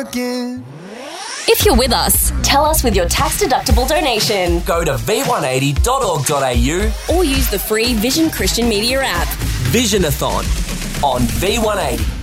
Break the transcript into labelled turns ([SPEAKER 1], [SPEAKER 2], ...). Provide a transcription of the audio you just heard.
[SPEAKER 1] again.
[SPEAKER 2] If you're with us, tell us with your tax-deductible donation.
[SPEAKER 3] Go to v180.org.au
[SPEAKER 2] Or use the free Vision Christian Media app.
[SPEAKER 3] Visionathon on V180.